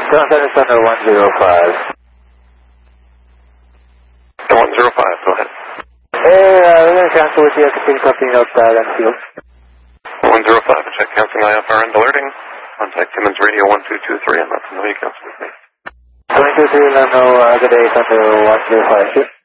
Johnson is under 105. 105, go ahead. Hey, we're going to cancel with you at copying out Lanfield. 105, check canceling IFR and alerting. Contact Simmons Radio 1223 and let them know you cancel with me. 223, let them know the day is under 105.